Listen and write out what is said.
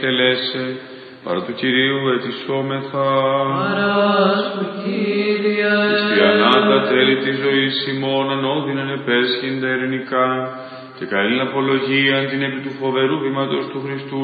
τελέσαι, παρά του Κυρίου ετισόμεθα. Παράσου, Κύριε. Χριστιανά τα τέλη της ζωής ημών ανώδυναν επέσχυντα ειρηνικά και καλήν απολογίαν την επί του φοβερού βήματος του Χριστού